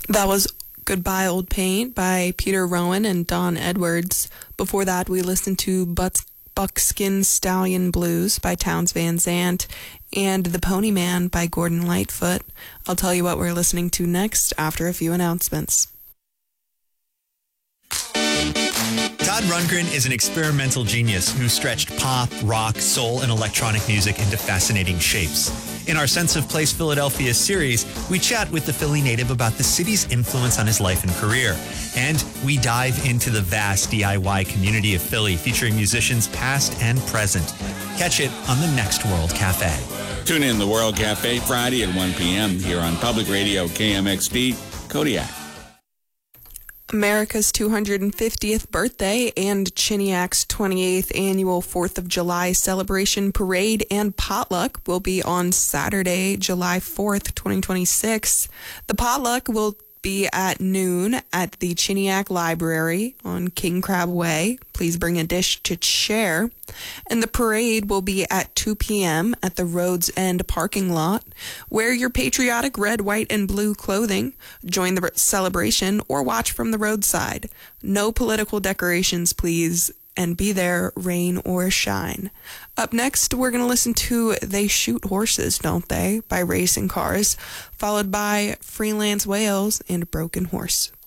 That was Goodbye Old Paint by Peter Rowan and Don Edwards. Before that, we listened to Buckskin Stallion Blues by Townes Van Zandt and The Pony Man by Gordon Lightfoot. I'll tell you what we're listening to next after a few announcements. Todd Rundgren is an experimental genius who stretched pop, rock, soul, and electronic music into fascinating shapes. In our Sense of Place Philadelphia series, we chat with the Philly native about the city's influence on his life and career. And we dive into the vast DIY community of Philly, featuring musicians past and present. Catch it on the Next World Cafe. Tune in the World Cafe Friday at 1 p.m. here on Public Radio KMXD, Kodiak. America's 250th birthday and Chiniac's 28th annual 4th of July celebration parade and potluck will be on Saturday, July 4th, 2026. The potluck will be at noon at the Chiniac Library on King Crab Way. Please bring a dish to share. And the parade will be at 2 p.m. at the Rhodes End parking lot. Wear your patriotic red, white, and blue clothing. Join the celebration or watch from the roadside. No political decorations, please. And be there, rain or shine. Up next, we're going to listen to They Shoot Horses, Don't They? By Racing Cars, followed by Freelance Whales and Broken Horse.